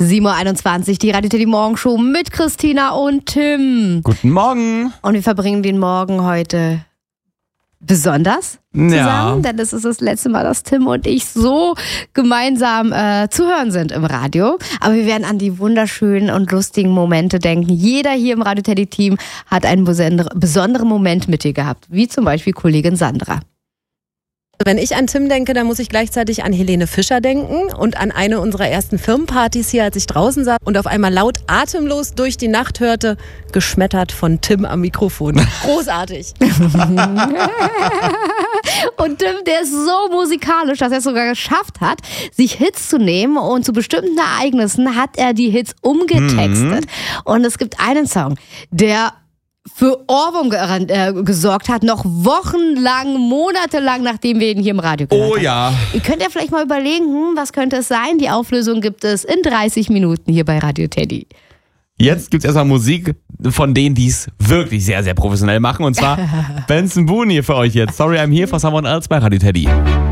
7:21 Uhr, die Radio Teddy Morgenshow mit Christina und Tim. Guten Morgen. Und wir verbringen den Morgen heute besonders zusammen, denn es ist das letzte Mal, dass Tim und ich so gemeinsam zu hören sind im Radio. Aber wir werden an die wunderschönen und lustigen Momente denken. Jeder hier im Radio Teddy Team hat einen besonderen Moment mit dir gehabt, wie zum Beispiel Kollegin Sandra. Wenn ich an Tim denke, dann muss ich gleichzeitig an Helene Fischer denken und an eine unserer ersten Firmenpartys hier, als ich draußen saß und auf einmal laut atemlos durch die Nacht hörte, geschmettert von Tim am Mikrofon. Großartig. Und Tim, der ist so musikalisch, dass er es sogar geschafft hat, sich Hits zu nehmen, und zu bestimmten Ereignissen hat er die Hits umgetextet. Und es gibt einen Song, der für Ohrwurm gesorgt hat, noch wochenlang, monatelang, nachdem wir ihn hier im Radio gehört haben. Oh ja. Ihr könnt ja vielleicht mal überlegen, was könnte es sein? Die Auflösung gibt es in 30 Minuten hier bei Radio Teddy. Jetzt gibt's erstmal Musik von denen, die es wirklich sehr, sehr professionell machen. Und zwar Benson Boone hier für euch jetzt. Sorry, I'm here for someone else bei Radio Teddy.